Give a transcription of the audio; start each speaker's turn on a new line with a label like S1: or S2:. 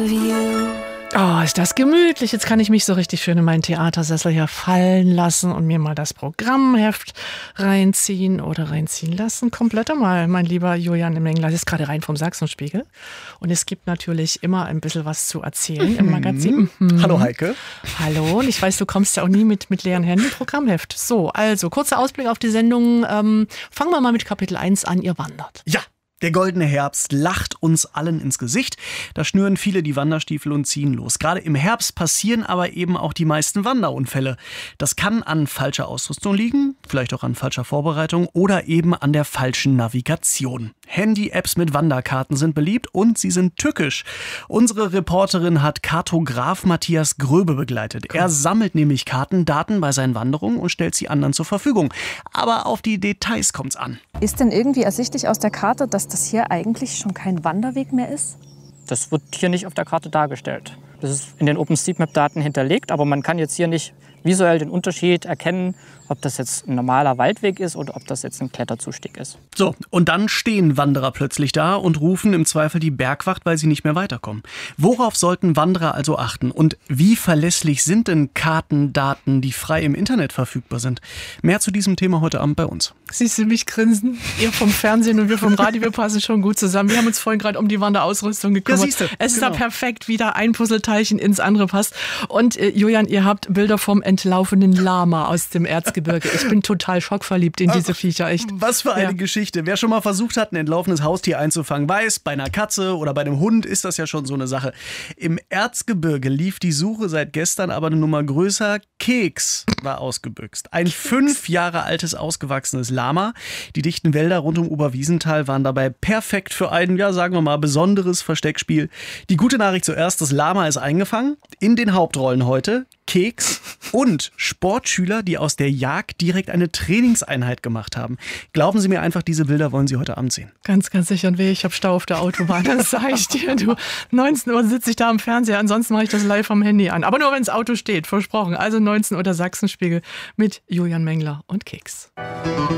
S1: Oh, ist das gemütlich. Jetzt kann ich mich so richtig schön in meinen Theatersessel hier fallen lassen und mir mal das Programmheft reinziehen oder reinziehen lassen. Komplett einmal, mein lieber Julian Mengler. Das ist gerade rein vom Sachsenspiegel. Und es gibt natürlich immer ein bisschen was zu erzählen im Magazin.
S2: Hallo Heike.
S1: Hallo, und ich weiß, du kommst ja auch nie mit leeren Händen. Programmheft. So, also kurzer Ausblick auf die Sendung. Fangen wir mal mit Kapitel 1 an. Ihr wandert.
S2: Ja. Der goldene Herbst lacht uns allen ins Gesicht. Da schnüren viele die Wanderstiefel und ziehen los. Gerade im Herbst passieren aber eben auch die meisten Wanderunfälle. Das kann an falscher Ausrüstung liegen, vielleicht auch an falscher Vorbereitung oder eben an der falschen Navigation. Handy-Apps mit Wanderkarten sind beliebt und sie sind tückisch. Unsere Reporterin hat Kartograf Matthias Gröbe begleitet. Er sammelt nämlich Kartendaten bei seinen Wanderungen und stellt sie anderen zur Verfügung. Aber auf die Details kommt's an.
S3: Ist denn irgendwie ersichtlich aus der Karte, dass das hier eigentlich schon kein Wanderweg mehr ist?
S4: Das wird hier nicht auf der Karte dargestellt. Das ist in den OpenStreetMap-Daten hinterlegt, aber man kann jetzt hier nicht visuell den Unterschied erkennen, ob das jetzt ein normaler Waldweg ist oder ob das jetzt ein Kletterzustieg ist.
S2: So, und dann stehen Wanderer plötzlich da und rufen im Zweifel die Bergwacht, weil sie nicht mehr weiterkommen. Worauf sollten Wanderer also achten? Und wie verlässlich sind denn Kartendaten, die frei im Internet verfügbar sind? Mehr zu diesem Thema heute Abend bei uns.
S1: Siehst du mich grinsen? Ihr vom Fernsehen und wir vom Radio, wir passen schon gut zusammen. Wir haben uns vorhin gerade um die Wanderausrüstung gekümmert.
S2: Ja, siehst du,
S1: es ist da perfekt, wie da ein Puzzleteilchen ins andere passt. Und Julian, ihr habt Bilder vom entlaufenen Lama aus dem Erzgebirge. Ich bin total schockverliebt in diese Viecher, echt.
S2: Was für eine Geschichte. Wer schon mal versucht hat, ein entlaufenes Haustier einzufangen, weiß, bei einer Katze oder bei einem Hund ist das ja schon so eine Sache. Im Erzgebirge lief die Suche seit gestern aber eine Nummer größer. Keks war ausgebüxt. Ein 5 Jahre altes, ausgewachsenes Lama. Die dichten Wälder rund um Oberwiesenthal waren dabei perfekt für ein, ja sagen wir mal, besonderes Versteckspiel. Die gute Nachricht zuerst, das Lama ist eingefangen. In den Hauptrollen heute Keks und Sportschüler, die aus der Jagd direkt eine Trainingseinheit gemacht haben. Glauben Sie mir einfach, diese Bilder wollen Sie heute Abend sehen.
S1: Ganz, ganz sicher. Und ich habe Stau auf der Autobahn, das sage ich dir. Du, 19 Uhr sitze ich da am Fernseher, ansonsten mache ich das live am Handy an. Aber nur, wenn das Auto steht, versprochen. Also 19 Uhr der Sachsenspiegel mit Julian Mengler und Keks.